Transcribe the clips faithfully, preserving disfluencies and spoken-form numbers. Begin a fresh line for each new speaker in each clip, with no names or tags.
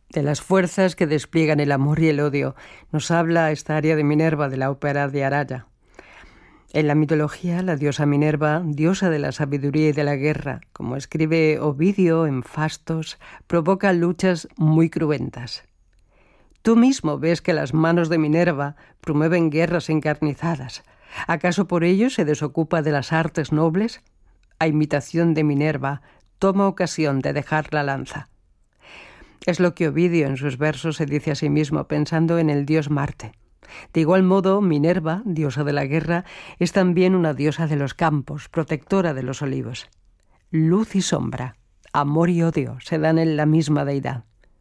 de las fuerzas que despliegan el amor y el odio, nos habla esta aria de Minerva de la ópera de Araya. En la mitología, la diosa Minerva, diosa de la sabiduría y de la guerra, como escribe Ovidio en Fastos, provoca luchas muy cruentas. Tú mismo ves que las manos de Minerva promueven guerras encarnizadas. ¿Acaso por ello se desocupa de las artes nobles? A imitación de Minerva, toma ocasión de dejar la lanza. Es lo que Ovidio en sus versos se dice a sí mismo, pensando en el dios Marte. De igual modo, Minerva, diosa de la guerra, es también una diosa de los campos, protectora de los olivos. Luz y sombra, amor y odio se dan en la misma deidad.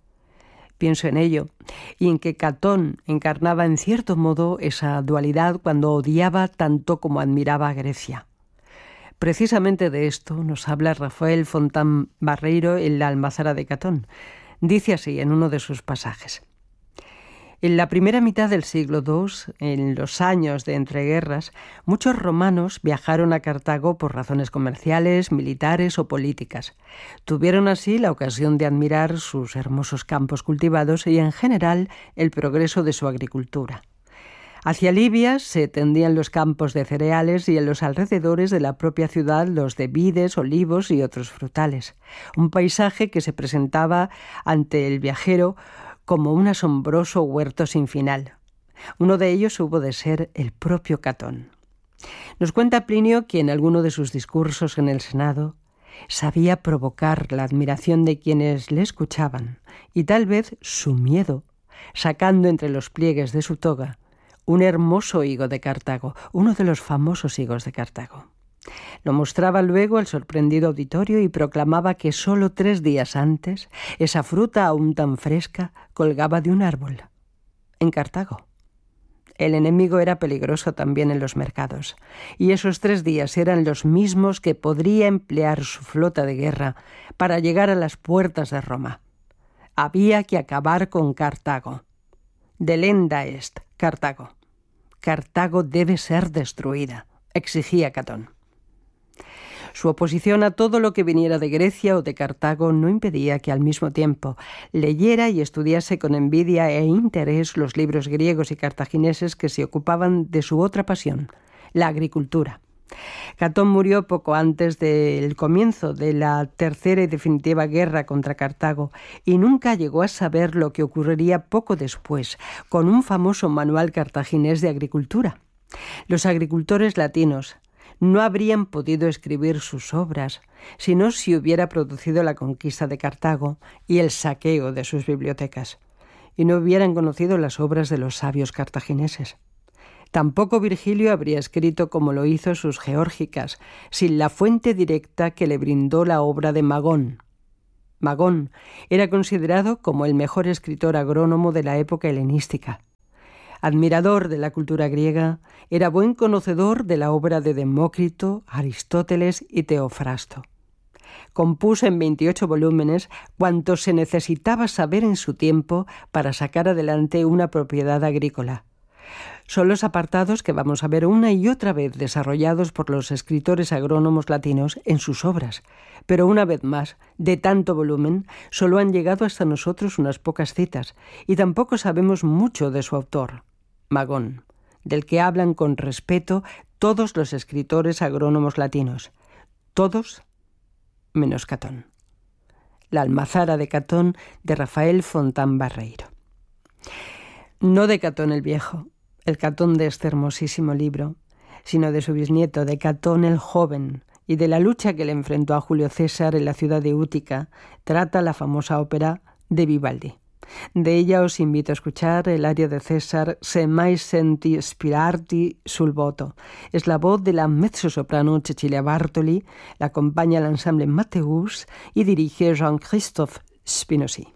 Pienso en ello, y en que Catón encarnaba en cierto modo esa dualidad cuando odiaba tanto como admiraba a Grecia. Precisamente de esto nos habla Rafael Fontán Barreiro en La Almazara de Catón. Dice así en uno de sus pasajes: en la primera mitad del siglo segundo, en los años de entreguerras, muchos romanos viajaron a Cartago por razones comerciales, militares o políticas. Tuvieron así la ocasión de admirar sus hermosos campos cultivados y, en general, el progreso de su agricultura. Hacia Libia se tendían los campos de cereales y en los alrededores de la propia ciudad los de vides, olivos y otros frutales. Un paisaje que se presentaba ante el viajero como un asombroso huerto sin final. Uno de ellos hubo de ser el propio Catón. Nos cuenta Plinio que en alguno de sus discursos en el Senado sabía provocar la admiración de quienes le escuchaban y tal vez su miedo, sacando entre los pliegues de su toga un hermoso higo de Cartago, uno de los famosos higos de Cartago. Lo mostraba luego al sorprendido auditorio y proclamaba que solo tres días antes esa fruta aún tan fresca colgaba de un árbol, en Cartago. El enemigo era peligroso también en los mercados, y esos tres días eran los mismos que podría emplear su flota de guerra para llegar a las puertas de Roma. Había que acabar con Cartago. Delenda est, Cartago. Cartago debe ser destruida, exigía Catón. Su oposición a todo lo que viniera de Grecia o de Cartago no impedía que al mismo tiempo leyera y estudiase con envidia e interés los libros griegos y cartagineses que se ocupaban de su otra pasión, la agricultura. Catón murió poco antes del comienzo de la tercera y definitiva guerra contra Cartago y nunca llegó a saber lo que ocurriría poco después con un famoso manual cartaginés de agricultura. Los agricultores latinos no habrían podido escribir sus obras si no se hubiera producido la conquista de Cartago y el saqueo de sus bibliotecas, y no hubieran conocido las obras de los sabios cartagineses. Tampoco Virgilio habría escrito como lo hizo sus Geórgicas, sin la fuente directa que le brindó la obra de Magón. Magón era considerado como el mejor escritor agrónomo de la época helenística. Admirador de la cultura griega, era buen conocedor de la obra de Demócrito, Aristóteles y Teofrasto. Compuso en veintiocho volúmenes cuanto se necesitaba saber en su tiempo para sacar adelante una propiedad agrícola. Son los apartados que vamos a ver una y otra vez desarrollados por los escritores agrónomos latinos en sus obras, pero una vez más, de tanto volumen, solo han llegado hasta nosotros unas pocas citas, y tampoco sabemos mucho de su autor, Magón, del que hablan con respeto todos los escritores agrónomos latinos, todos menos Catón. La Almazara de Catón, de Rafael Fontán Barreiro. No de Catón el Viejo, el Catón de este hermosísimo libro, sino de su bisnieto, de Catón el Joven, y de la lucha que le enfrentó a Julio César en la ciudad de Útica, trata la famosa ópera de Vivaldi. De ella os invito a escuchar el aria de César Se mai senti spirarti sul voto. Es la voz de la mezzosoprano Cecilia Bartoli, la acompaña el ensamble Mateus y dirige Jean-Christophe Spinozzi.